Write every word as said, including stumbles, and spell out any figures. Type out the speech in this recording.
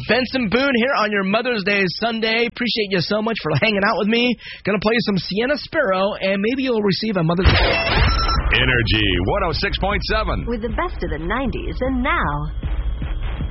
Benson Boone here on your Mother's Day Sunday. Appreciate you so much for hanging out with me. Gonna play you some Sienna Sparrow, and maybe you'll receive a Mother's Day. Energy one oh six point seven. With the best of the nineties and now.